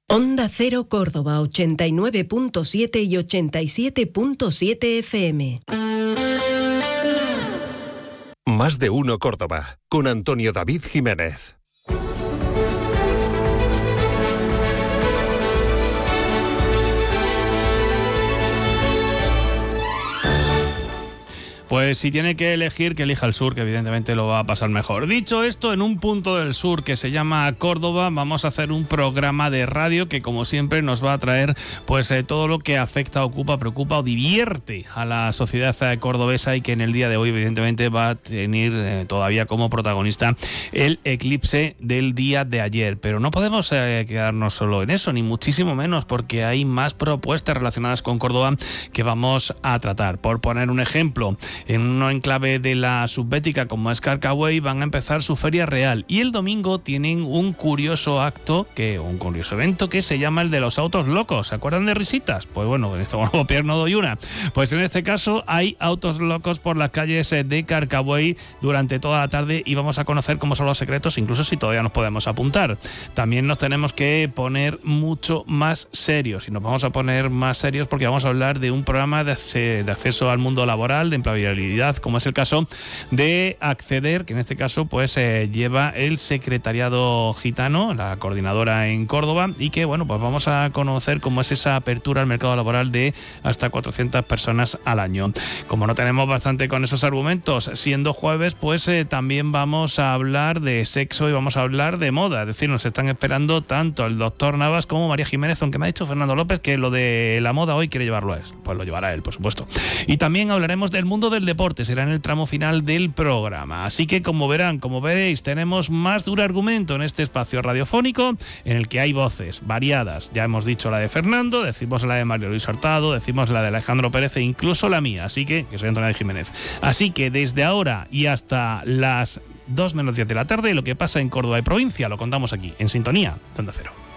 Onda Cero Córdoba 89.7 y 87.7 FM. Más de uno Córdoba, con Antonio David Jiménez. Pues si tiene que elegir, que elija el sur, que evidentemente lo va a pasar mejor. Dicho esto, en un punto del sur que se llama Córdoba, vamos a hacer un programa de radio que, como siempre, nos va a traer pues todo lo que afecta, ocupa, preocupa o divierte a la sociedad cordobesa, y que en el día de hoy, evidentemente, va a tener todavía como protagonista el eclipse del día de ayer. Pero no podemos quedarnos solo en eso, ni muchísimo menos, porque hay más propuestas relacionadas con Córdoba que vamos a tratar. Por poner un ejemplo, en un enclave de la Subbética como es Carcaway van a empezar su feria real, y el domingo tienen un curioso evento que se llama el de los autos locos. ¿Se acuerdan de Risitas? Pues bueno, en este nuevo no doy una. Pues en este caso hay autos locos por las calles de Carcaway durante toda la tarde, y vamos a conocer cómo son los secretos, incluso si todavía nos podemos apuntar. También nos tenemos que poner mucho más serios, y nos vamos a poner más serios porque vamos a hablar de un programa de acceso al mundo laboral, de empleabilidad, como es el caso de Acceder, que en este caso pues lleva el secretariado gitano, la coordinadora en Córdoba, y que bueno, pues vamos a conocer cómo es esa apertura al mercado laboral de hasta 400 personas al año. Como no tenemos bastante con esos argumentos, siendo jueves, pues también vamos a hablar de sexo y vamos a hablar de moda. Es decir, nos están esperando tanto el doctor Navas como María Jiménez, aunque me ha dicho Fernando López que lo de la moda hoy quiere llevarlo a él. Pues lo llevará él, por supuesto. Y también hablaremos del mundo del deporte, será en el tramo final del programa. Así que, como veréis, tenemos más de un argumento en este espacio radiofónico en el que hay voces variadas. Ya hemos dicho la de Fernando, decimos la de Mario Luis Hurtado, decimos la de Alejandro Pérez e incluso la mía, así que soy Antonio Jiménez. Así que desde ahora y hasta las 2 menos 10 de la tarde, lo que pasa en Córdoba y provincia lo contamos aquí, en Sintonía, Onda Cero.